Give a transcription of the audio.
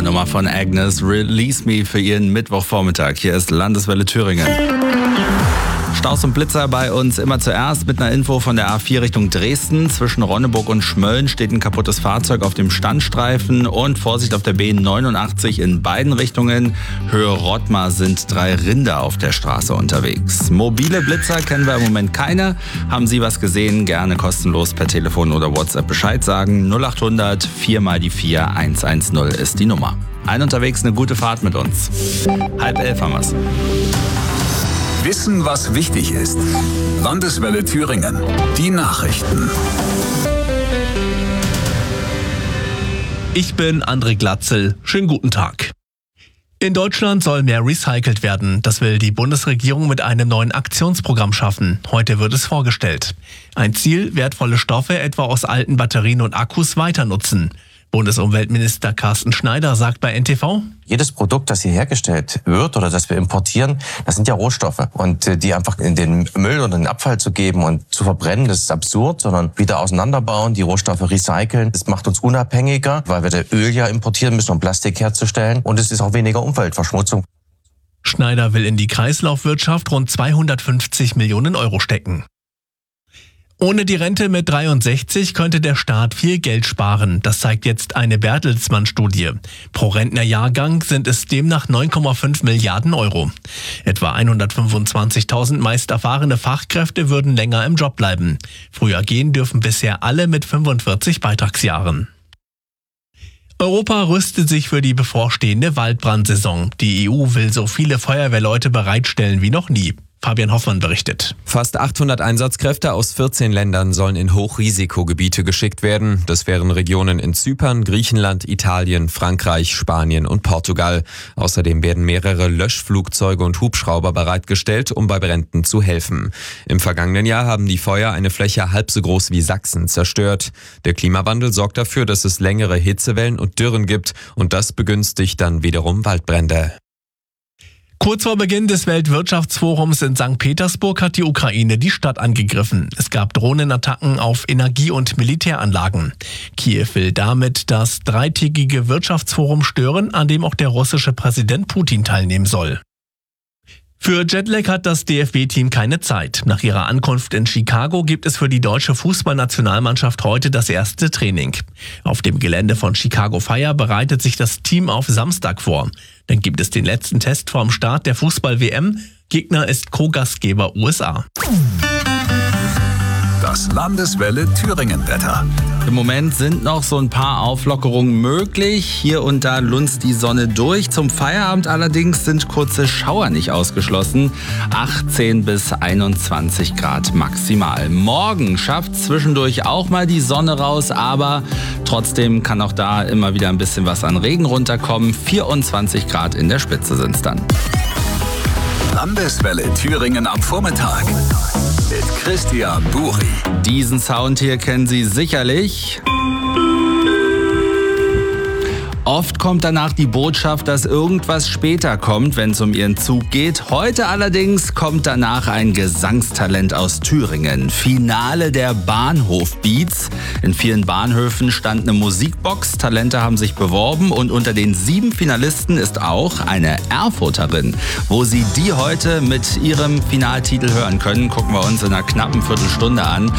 Nummer von Agnes, Release Me, für ihren Mittwochvormittag. Hier ist Landeswelle Thüringen. Staus und Blitzer bei uns immer zuerst mit einer Info von der A4 Richtung Dresden. Zwischen Ronneburg und Schmölln steht ein kaputtes Fahrzeug auf dem Standstreifen und Vorsicht auf der B89 in beiden Richtungen. Höhe Rottmar sind 3 Rinder auf der Straße unterwegs. Mobile Blitzer kennen wir im Moment keine. Haben Sie was gesehen? Gerne kostenlos per Telefon oder WhatsApp Bescheid sagen. 0800 4 mal die 4 110 ist die Nummer. Unterwegs eine gute Fahrt mit uns. 10:30 haben wir's. Wissen, was wichtig ist. Landeswelle Thüringen. Die Nachrichten. Ich bin André Glatzel. Schönen guten Tag. In Deutschland soll mehr recycelt werden. Das will die Bundesregierung mit einem neuen Aktionsprogramm schaffen. Heute wird es vorgestellt. Ein Ziel: wertvolle Stoffe etwa aus alten Batterien und Akkus weiter nutzen. Bundesumweltminister Carsten Schneider sagt bei NTV: Jedes Produkt, das hier hergestellt wird oder das wir importieren, das sind ja Rohstoffe. Und die einfach in den Müll oder den Abfall zu geben und zu verbrennen, das ist absurd, sondern wieder auseinanderbauen, die Rohstoffe recyceln. Das macht uns unabhängiger, weil wir das Öl ja importieren müssen, um Plastik herzustellen. Und es ist auch weniger Umweltverschmutzung. Schneider will in die Kreislaufwirtschaft rund 250 Millionen Euro stecken. Ohne die Rente mit 63 könnte der Staat viel Geld sparen. Das zeigt jetzt eine Bertelsmann-Studie. Pro Rentnerjahrgang sind es demnach 9,5 Milliarden Euro. Etwa 125.000 meist erfahrene Fachkräfte würden länger im Job bleiben. Früher gehen dürfen bisher alle mit 45 Beitragsjahren. Europa rüstet sich für die bevorstehende Waldbrandsaison. Die EU will so viele Feuerwehrleute bereitstellen wie noch nie. Fabian Hoffmann berichtet. Fast 800 Einsatzkräfte aus 14 Ländern sollen in Hochrisikogebiete geschickt werden. Das wären Regionen in Zypern, Griechenland, Italien, Frankreich, Spanien und Portugal. Außerdem werden mehrere Löschflugzeuge und Hubschrauber bereitgestellt, um bei Bränden zu helfen. Im vergangenen Jahr haben die Feuer eine Fläche halb so groß wie Sachsen zerstört. Der Klimawandel sorgt dafür, dass es längere Hitzewellen und Dürren gibt, und das begünstigt dann wiederum Waldbrände. Kurz vor Beginn des Weltwirtschaftsforums in St. Petersburg hat die Ukraine die Stadt angegriffen. Es gab Drohnenattacken auf Energie- und Militäranlagen. Kiew will damit das dreitägige Wirtschaftsforum stören, an dem auch der russische Präsident Putin teilnehmen soll. Für Jetlag hat das DFB-Team keine Zeit. Nach ihrer Ankunft in Chicago gibt es für die deutsche Fußballnationalmannschaft heute das erste Training. Auf dem Gelände von Chicago Fire bereitet sich das Team auf Samstag vor. Dann gibt es den letzten Test vorm Start der Fußball-WM. Gegner ist Co-Gastgeber USA. Das Landeswelle Thüringen-Wetter. Im Moment sind noch so ein paar Auflockerungen möglich. Hier und da lunzt die Sonne durch. Zum Feierabend allerdings sind kurze Schauer nicht ausgeschlossen. 18 bis 21 Grad maximal. Morgen schafft zwischendurch auch mal die Sonne raus, aber trotzdem kann auch da immer wieder ein bisschen was an Regen runterkommen. 24 Grad in der Spitze sind es dann. Landeswelle Thüringen am Vormittag mit Christian Buri. Diesen Sound hier kennen Sie sicherlich. Oft kommt danach die Botschaft, dass irgendwas später kommt, wenn es um Ihren Zug geht. Heute allerdings kommt danach ein Gesangstalent aus Thüringen. Finale der Bahnhof-Beats. In vielen Bahnhöfen stand eine Musikbox. Talente haben sich beworben und unter den 7 Finalisten ist auch eine Erfurterin. Wo Sie die heute mit ihrem Finaltitel hören können, gucken wir uns in einer knappen Viertelstunde an.